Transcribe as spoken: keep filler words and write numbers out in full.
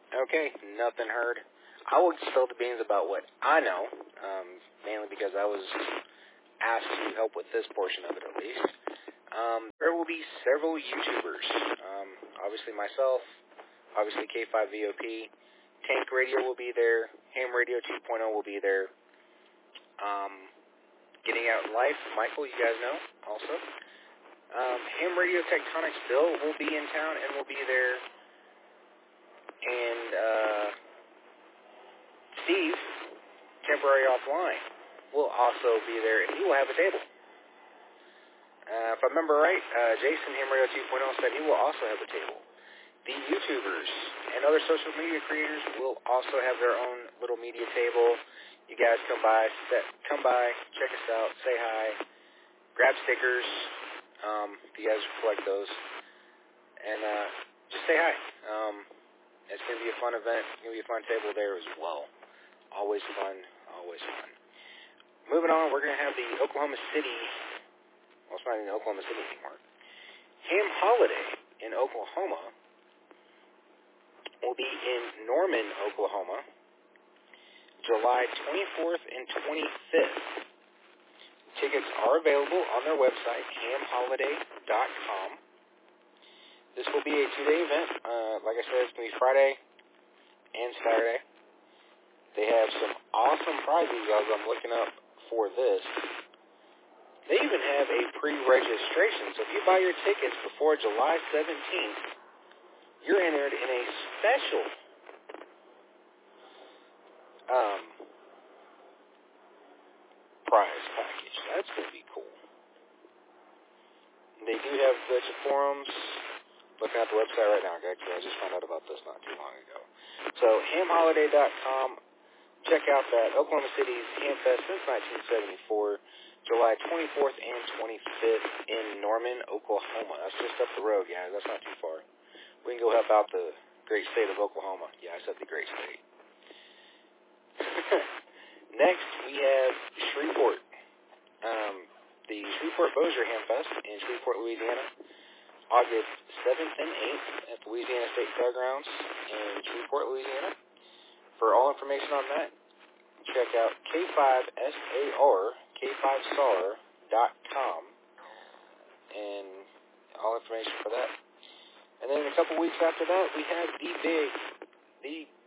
Okay, nothing heard. I will spill the beans about what I know, um, mainly because I was asked to help with this portion of it at least. Um, there will be several YouTubers. Um, obviously myself, obviously K five V O P, Tank Radio will be there, Ham Radio two point oh will be there. Um, Getting Out in Life, Michael, you guys know, also. Um, Ham Radio Tectonics Bill will be in town and will be there. And uh, Steve, temporary offline, will also be there, and he will have a table. Uh, if I remember right, uh, Jason, Ham Radio two point oh, said he will also have a table. The YouTubers and other social media creators will also have their own little media table. You guys come by, set, come by, check us out, say hi, grab stickers, um, if you guys collect those, and uh, just say hi. Um, it's going to be a fun event. It's going to be a fun table there as well. Always fun, always fun. Moving on, we're going to have the Oklahoma City, well, it's not even Oklahoma City anymore, Ham Holiday in Oklahoma will be in Norman, Oklahoma, July twenty-fourth and twenty-fifth. Tickets are available on their website, ham holiday dot com. This will be a two-day event. Uh, like I said, it's going to be Friday and Saturday. They have some awesome prizes as I'm looking up for this. They even have a pre-registration. So if you buy your tickets before July seventeenth, you're entered in a special um, prize package. That's going to be cool. They do have a bunch of forums. Looking at the website right now, actually, I just found out about this not too long ago. So ham holiday dot com. Check out that Oklahoma City's Hamfest since nineteen seventy-four, July twenty-fourth and twenty-fifth in Norman, Oklahoma. That's just up the road, guys. That's not too far. We can go help out the great state of Oklahoma. Yeah, I said the great state. Next, we have Shreveport. Um, the Shreveport Bossier Hamfest in Shreveport, Louisiana, August seventh and eighth at the Louisiana State Fairgrounds in Shreveport, Louisiana. For all information on that, check out K five S A R, K five S A R dot com, and all information for that. And then a couple weeks after that, we have the big, the